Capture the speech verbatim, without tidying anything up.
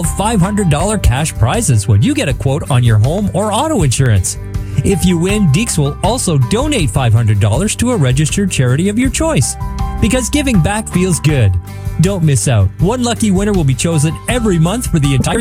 five hundred dollars cash prizes when you get a quote on your home or auto insurance. If you win, Deeks will also donate five hundred dollars to a registered charity of your choice. Because giving back feels good. Don't miss out. One lucky winner will be chosen every month for the entire